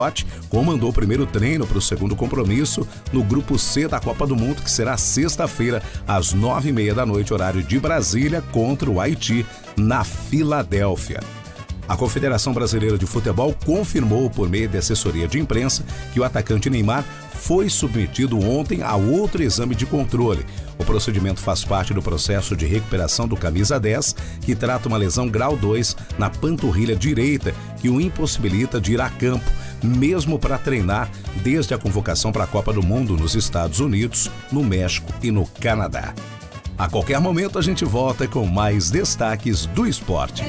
comandou o primeiro treino para o segundo compromisso no Grupo C da Copa do Mundo, que será sexta-feira, às 9h30 da noite, horário de Brasília, contra o Haiti, na Filadélfia. A Confederação Brasileira de Futebol confirmou, por meio de assessoria de imprensa, que o atacante Neymar foi submetido ontem a outro exame de controle. O procedimento faz parte do processo de recuperação do camisa 10, que trata uma lesão grau 2 na panturrilha direita, que o impossibilita de ir a campo, mesmo para treinar desde a convocação para a Copa do Mundo nos Estados Unidos, no México e no Canadá. A qualquer momento a gente volta com mais destaques do esporte.